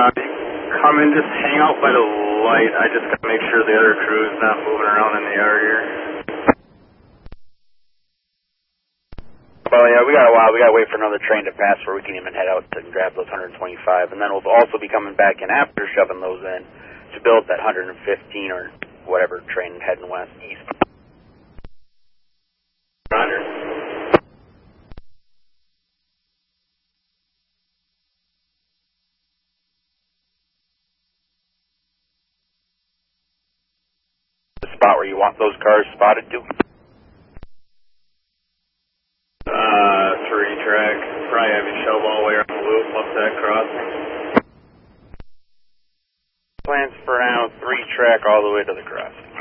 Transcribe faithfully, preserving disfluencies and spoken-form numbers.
Uh, come and just hang out by the light. I just gotta make sure the other crew's not moving around in the yard here. Well, yeah, we got a while. We gotta wait for another train to pass before we can even head out and grab those one twenty-five, and then we'll also be coming back in after shoving those in to build that one fifteen or whatever train heading west east. Roger. The spot where you want those cars spotted to? Uh, three track. Probably have you shove all the way around the loop up that crossing. Plans for now, three track all the way to the crossing.